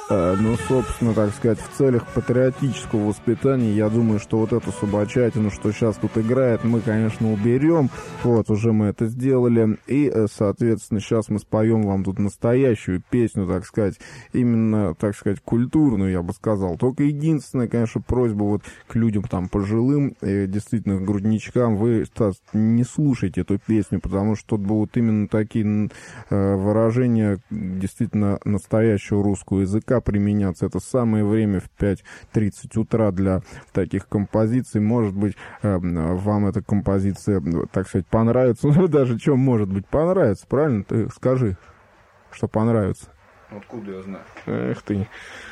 Ну, собственно, так сказать, в целях патриотического воспитания, я думаю, что вот эту собачатину, что сейчас тут играет, мы, конечно, уберем. Вот, уже мы это сделали. И, соответственно, сейчас мы споем вам тут настоящую песню, так сказать, именно, так сказать, культурную, я бы сказал. Только единственная, конечно, просьба вот к людям там пожилым, действительно, к грудничкам, вы, Стас, не слушайте эту песню, потому что тут будут именно такие выражения действительно настоящего русского языка применяться. Это самое время в 5:30 утра для таких композиций. Может быть, вам эта композиция, так сказать, понравится. Ну, даже что может быть понравится, правильно? Ты скажи, что понравится. Откуда я знаю? Эх ты.